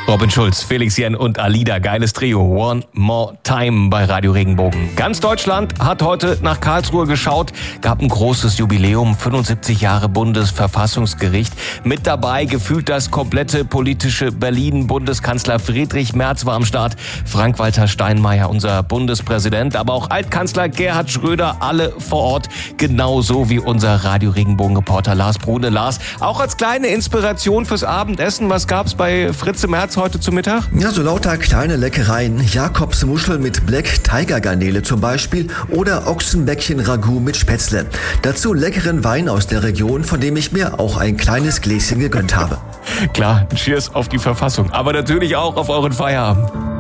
Robin Schulz, Felix Jen und Alida, geiles Trio, One More Time bei Radio Regenbogen. Ganz Deutschland hat heute nach Karlsruhe geschaut, gab ein großes Jubiläum, 75 Jahre Bundesverfassungsgericht. Mit dabei gefühlt das komplette politische Berlin. Bundeskanzler Friedrich Merz war am Start, Frank-Walter Steinmeier, unser Bundespräsident, aber auch Altkanzler Gerhard Schröder, alle vor Ort, genauso wie unser Radio Regenbogen-Reporter Lars Brune. Lars, auch als kleine Inspiration fürs Abendessen, was gab's bei Fritze Merz heute zu Mittag? Ja, so lauter kleine Leckereien. Jakobsmuscheln mit Black Tiger Garnele zum Beispiel oder Ochsenbäckchen-Ragout mit Spätzle. Dazu leckeren Wein aus der Region, von dem ich mir auch ein kleines Gläschen gegönnt habe. Klar, Cheers auf die Verfassung, aber natürlich auch auf euren Feierabend.